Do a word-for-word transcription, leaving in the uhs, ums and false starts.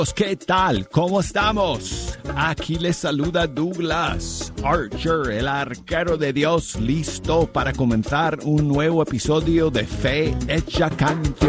¿Qué tal? ¿Cómo estamos? Aquí les saluda Douglas Archer, el arquero de Dios, listo para comenzar un nuevo episodio de Fe Hecha Canción.